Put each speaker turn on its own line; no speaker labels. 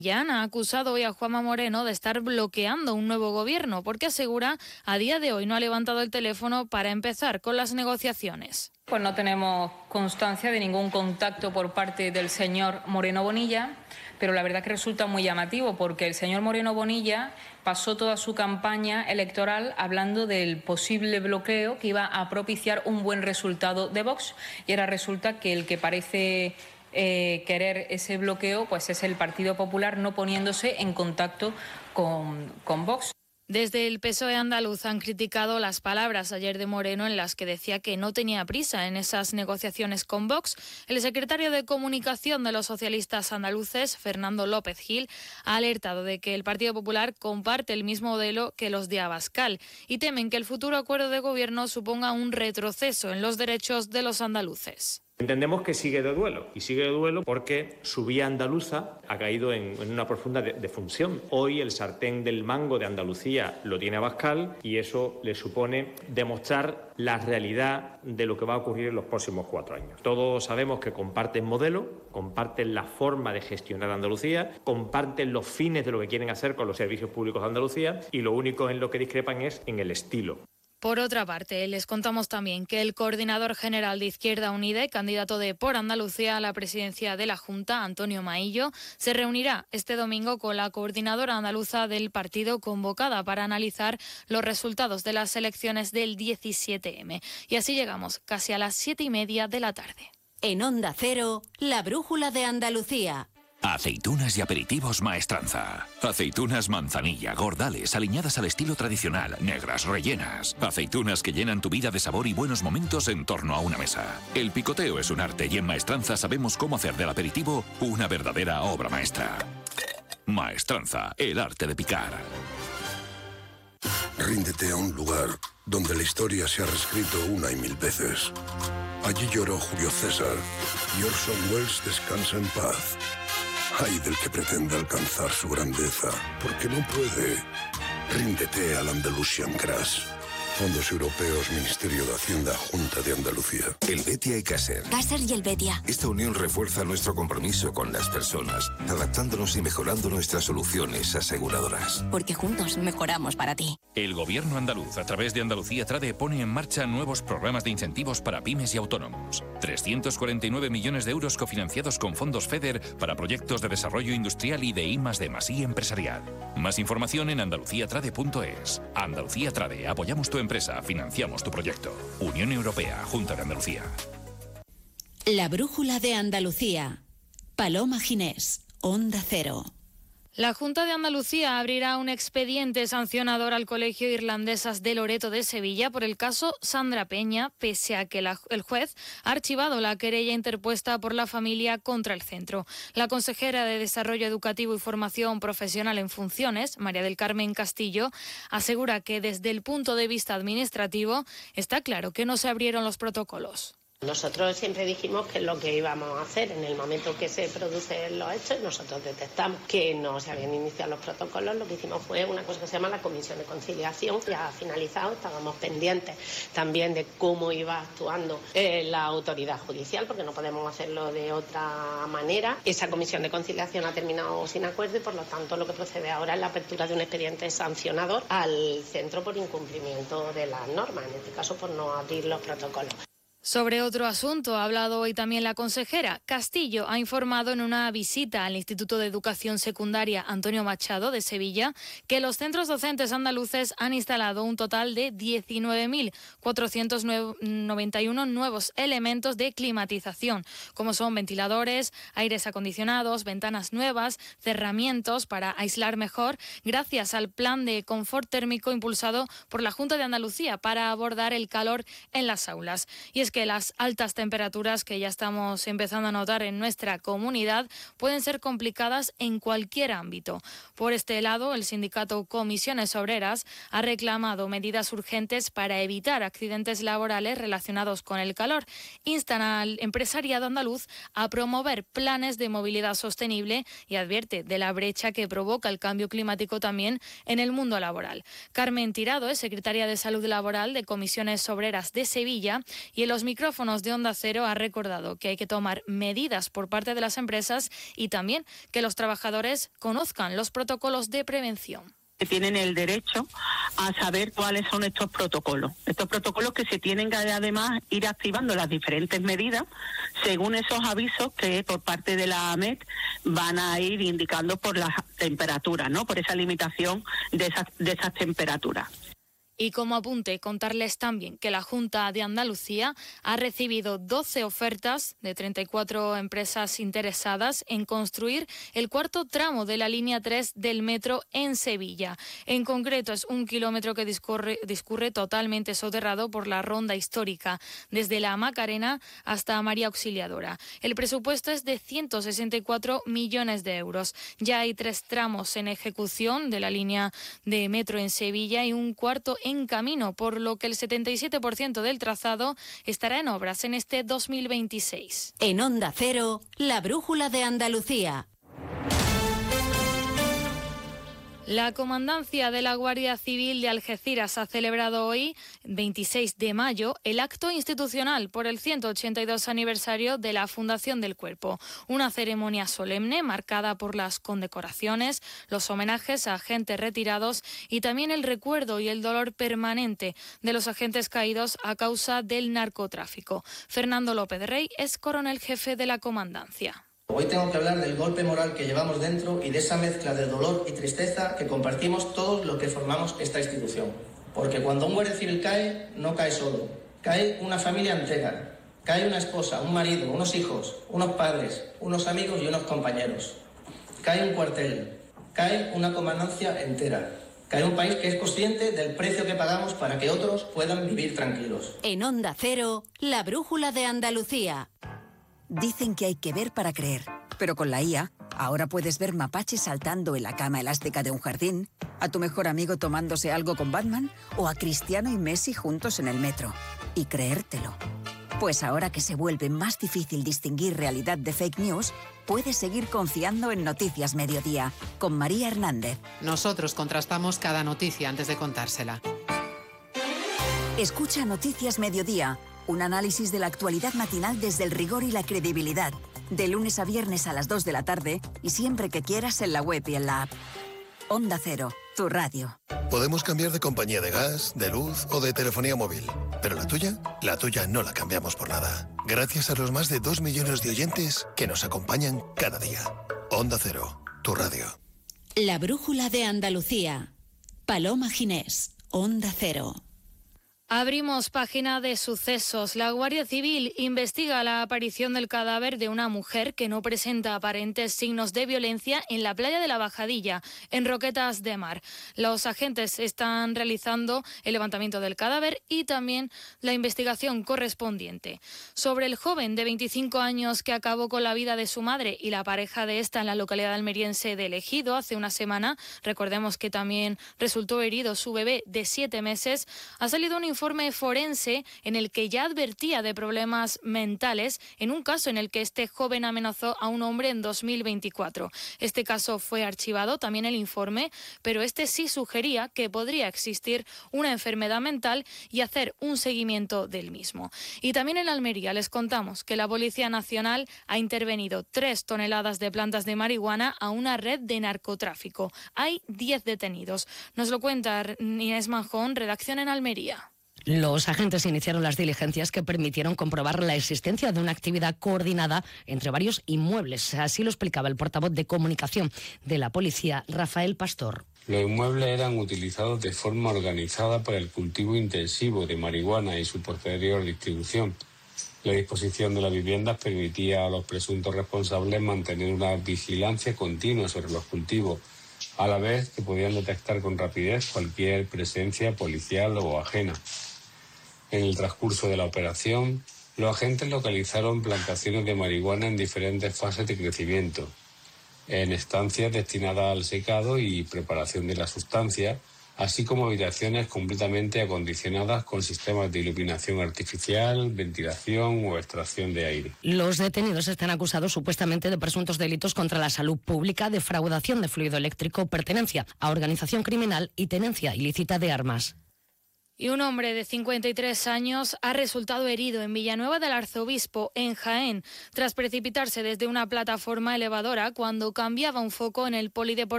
Jan ha acusado hoy a Juanma Moreno de estar bloqueando un nuevo gobierno porque asegura a día de hoy no ha levantado el teléfono para empezar con las negociaciones.
Pues no tenemos constancia de ningún contacto por parte del señor Moreno Bonilla, pero la verdad que resulta muy llamativo porque el señor Moreno Bonilla pasó toda su campaña electoral hablando del posible bloqueo que iba a propiciar un buen resultado de Vox, y ahora resulta que el que parece querer ese bloqueo pues es el Partido Popular, no poniéndose en contacto con Vox.
Desde el PSOE andaluz han criticado las palabras ayer de Moreno en las que decía que no tenía prisa en esas negociaciones con Vox. El secretario de Comunicación de los socialistas andaluces, Fernando López Gil, ha alertado de que el Partido Popular comparte el mismo modelo que los de Abascal y temen que el futuro acuerdo de gobierno suponga un retroceso en los derechos de los andaluces.
Entendemos que sigue de duelo, y sigue de duelo porque su vía andaluza ha caído en una profunda defunción. Hoy el sartén del mango de Andalucía lo tiene Abascal y eso le supone demostrar la realidad de lo que va a ocurrir en los próximos 4 años. Todos sabemos que comparten modelo, comparten la forma de gestionar Andalucía, comparten los fines de lo que quieren hacer con los servicios públicos de Andalucía y lo único en lo que discrepan es en el estilo.
Por otra parte, les contamos también que el coordinador general de Izquierda Unida y candidato de Por Andalucía a la presidencia de la Junta, Antonio Maillo, se reunirá este domingo con la coordinadora andaluza del partido convocada para analizar los resultados de las elecciones del 17M. Y así llegamos casi a las 7:30 de la tarde.
En Onda Cero, la brújula de Andalucía.
Aceitunas y aperitivos Maestranza. Aceitunas manzanilla, gordales, aliñadas al estilo tradicional, negras, rellenas. Aceitunas que llenan tu vida de sabor y buenos momentos en torno a una mesa. El picoteo es un arte y en Maestranza sabemos cómo hacer del aperitivo una verdadera obra maestra. Maestranza, el arte de picar.
Ríndete a un lugar donde la historia se ha reescrito una y mil veces. Allí lloró Julio César y Orson Welles descansa en paz. Ay del que pretende alcanzar su grandeza, porque no puede. Ríndete al Andalusian Crash. Fondos Europeos, Ministerio de Hacienda, Junta de Andalucía.
El Betia y Caser.
Caser y el Betia.
Esta unión refuerza nuestro compromiso con las personas, adaptándonos y mejorando nuestras soluciones aseguradoras.
Porque juntos mejoramos para ti.
El Gobierno andaluz, a través de Andalucía Trade, pone en marcha nuevos programas de incentivos para pymes y autónomos. 349 millones de euros cofinanciados con fondos FEDER para proyectos de desarrollo industrial y de I+D+I empresarial. Más información en andaluciatrade.es. Andalucía Trade, apoyamos tu empresa, financiamos tu proyecto. Unión Europea, Junta de Andalucía.
La brújula de Andalucía. Paloma Ginés, Onda Cero.
La Junta de Andalucía abrirá un expediente sancionador al Colegio Irlandesas de Loreto de Sevilla por el caso Sandra Peña, pese a que el juez ha archivado la querella interpuesta por la familia contra el centro. La consejera de Desarrollo Educativo y Formación Profesional en Funciones, María del Carmen Castillo, asegura que desde el punto de vista administrativo está claro que no se abrieron los protocolos.
Nosotros siempre dijimos que es lo que íbamos a hacer en el momento que se producen los hechos y nosotros detectamos que no se habían iniciado los protocolos. Lo que hicimos fue una cosa que se llama la Comisión de Conciliación. Ya ha finalizado, estábamos pendientes también de cómo iba actuando la autoridad judicial, porque no podemos hacerlo de otra manera. Esa Comisión de Conciliación ha terminado sin acuerdo y por lo tanto lo que procede ahora es la apertura de un expediente sancionador al centro por incumplimiento de las normas, en este caso por no abrir los protocolos.
Sobre otro asunto ha hablado hoy también la consejera. Castillo ha informado en una visita al Instituto de Educación Secundaria Antonio Machado de Sevilla que los centros docentes andaluces han instalado un total de 19.491 nuevos elementos de climatización, como son ventiladores, aires acondicionados, ventanas nuevas, cerramientos para aislar mejor, gracias al plan de confort térmico impulsado por la Junta de Andalucía para abordar el calor en las aulas. Y es que las altas temperaturas que ya estamos empezando a notar en nuestra comunidad pueden ser complicadas en cualquier ámbito. Por este lado, el sindicato Comisiones Obreras ha reclamado medidas urgentes para evitar accidentes laborales relacionados con el calor. Instan al empresariado andaluz a promover planes de movilidad sostenible y advierte de la brecha que provoca el cambio climático también en el mundo laboral. Carmen Tirado es secretaria de Salud Laboral de Comisiones Obreras de Sevilla y en los los micrófonos de Onda Cero ha recordado que hay que tomar medidas por parte de las empresas y también que los trabajadores conozcan los protocolos de prevención.
Tienen el derecho a saber cuáles son estos protocolos que se tienen que además ir activando las diferentes medidas según esos avisos que por parte de la AMET van a ir indicando por las temperaturas, ¿no? Por esa limitación de esas temperaturas.
Y como apunte, contarles también que la Junta de Andalucía ha recibido 12 ofertas de 34 empresas interesadas en construir el cuarto tramo de la línea 3 del metro en Sevilla. En concreto, es 1 kilómetro que discurre totalmente soterrado por la ronda histórica, desde la Macarena hasta María Auxiliadora. El presupuesto es de 164 millones de euros. Ya hay 3 tramos en ejecución de la línea de metro en Sevilla y un cuarto en camino, por lo que el 77% del trazado estará en obras en este 2026.
En Onda Cero, la brújula de Andalucía.
La Comandancia de la Guardia Civil de Algeciras ha celebrado hoy, 26 de mayo, el acto institucional por el 182 aniversario de la Fundación del Cuerpo. Una ceremonia solemne marcada por las condecoraciones, los homenajes a agentes retirados y también el recuerdo y el dolor permanente de los agentes caídos a causa del narcotráfico. Fernando López Rey es coronel jefe de la Comandancia.
Hoy tengo que hablar del golpe moral que llevamos dentro y de esa mezcla de dolor y tristeza que compartimos todos los que formamos esta institución. Porque cuando un guardia civil cae, no cae solo. Cae una familia entera. Cae una esposa, un marido, unos hijos, unos padres, unos amigos y unos compañeros. Cae un cuartel. Cae una comandancia entera. Cae un país que es consciente del precio que pagamos para que otros puedan vivir tranquilos.
En Onda Cero, la brújula de Andalucía.
Dicen que hay que ver para creer, pero con la IA, ahora puedes ver mapaches saltando en la cama elástica de un jardín, a tu mejor amigo tomándose algo con Batman o a Cristiano y Messi juntos en el metro. Y creértelo. Pues ahora que se vuelve más difícil distinguir realidad de fake news, puedes seguir confiando en Noticias Mediodía, con María Hernández.
Nosotros contrastamos cada noticia antes de contársela.
Escucha Noticias Mediodía, un análisis de la actualidad matinal desde el rigor y la credibilidad. De lunes a viernes a las 2 de la tarde y siempre que quieras en la web y en la app. Onda Cero, tu radio.
Podemos cambiar de compañía de gas, de luz o de telefonía móvil. ¿Pero la tuya no la cambiamos por nada. Gracias a los más de 2 millones de oyentes que nos acompañan cada día. Onda Cero, tu radio.
La brújula de Andalucía. Paloma Ginés, Onda Cero.
Abrimos página de sucesos. La Guardia Civil investiga la aparición del cadáver de una mujer que no presenta aparentes signos de violencia en la playa de la Bajadilla, en Roquetas de Mar. Los agentes están realizando el levantamiento del cadáver y también la investigación correspondiente. Sobre el joven de 25 años que acabó con la vida de su madre y la pareja de esta en la localidad almeriense de Ejido hace una semana, recordemos que también resultó herido su bebé de 7 meses, ha salido un informe forense en el que ya advertía de problemas mentales en un caso en el que este joven amenazó a un hombre en 2024. Este caso fue archivado, también el informe, pero este sí sugería que podría existir una enfermedad mental y hacer un seguimiento del mismo. Y también en Almería les contamos que la Policía Nacional ha intervenido 3 toneladas de plantas de marihuana a una red de narcotráfico. Hay 10 detenidos. Nos lo cuenta Inés Manjón, redacción en Almería.
Los agentes iniciaron las diligencias que permitieron comprobar la existencia de una actividad coordinada entre varios inmuebles. Así lo explicaba el portavoz de comunicación de la policía, Rafael Pastor.
Los inmuebles eran utilizados de forma organizada para el cultivo intensivo de marihuana y su posterior distribución. La disposición de las viviendas permitía a los presuntos responsables mantener una vigilancia continua sobre los cultivos, a la vez que podían detectar con rapidez cualquier presencia policial o ajena. En el transcurso de la operación, los agentes localizaron plantaciones de marihuana en diferentes fases de crecimiento, en estancias destinadas al secado y preparación de la sustancia, así como habitaciones completamente acondicionadas con sistemas de iluminación artificial, ventilación o extracción de aire.
Los detenidos están acusados supuestamente de presuntos delitos contra la salud pública, defraudación de fluido eléctrico, pertenencia a organización criminal y tenencia ilícita de armas.
Y un hombre de 53 años ha resultado herido en Villanueva del Arzobispo, en Jaén, tras precipitarse desde una plataforma elevadora cuando cambiaba un foco en el polideportivo